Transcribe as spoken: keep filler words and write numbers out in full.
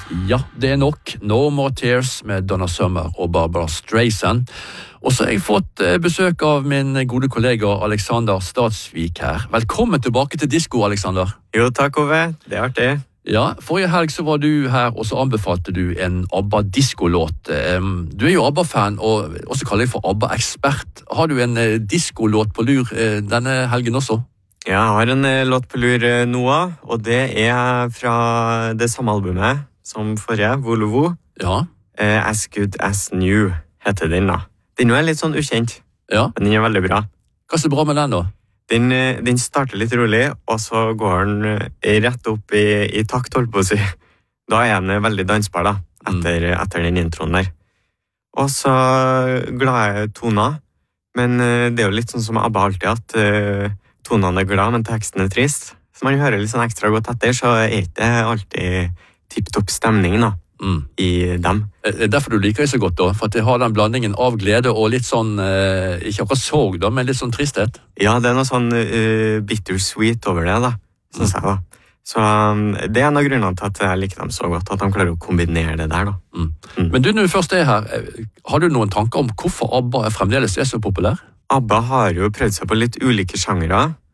Ja, det er nok. No More Tears med Donna Summer og Barbara Streisand. Og så har jeg fått besøk av min gode kollega Alexander Stadsvik her. Velkommen tilbake til disco, Alexander. Jo, takk Ove. Det er artig. Ja, forrige helg så var du her, og så anbefalte du en ABBA-disco-låt. Du er jo ABBA-fan, og også kaller deg for ABBA-ekspert. Har du en disco-låt på lur denne helgen også? Ja, jeg har en låt på lur nå, og det er fra det samme albumet som forrige, Volovo. Ja. As Good As New heter den da. Den er litt sånn ukjent, ja. Men den er veldig bra. Hva er så bra med den da? Den, den starter litt rolig, og så går den rett opp i, i takt, holdt på å si. Da er den veldig dansbar da, etter, mm. etter den introen der. Og så glade toner, men det er jo litt sånn som ABBA alltid, at uh, tonene er glad, men teksten er trist. Så man hører litt sånn ekstra godt etter, så er det ikke alltid tipp-topp stemning da, mm. i dem. Det er derfor du liker det så godt da, for at det har den blandingen av glede og litt sånn, eh, ikke akkurat sorg da, men litt sånn tristhet. Ja, det er noe sånn uh, bittersweet over det da, synes mm. jeg da. Så um, det er en av grunnene til at jeg liker dem så godt, at de klarer å kombinere det der da. Mm. Mm. Men du, når du først er her, har du noen tanker om hvorfor ABBA er fremdeles er så populær? ABBA har jo prøvd seg på litt ulike sjangere,